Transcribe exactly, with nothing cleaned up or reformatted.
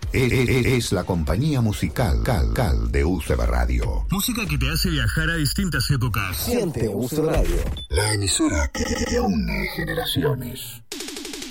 Es, es- es la compañía musical Cal, Cal de U C B Radio. Música que te hace viajar a distintas épocas. Siente U C B Radio. La emisora que une generaciones.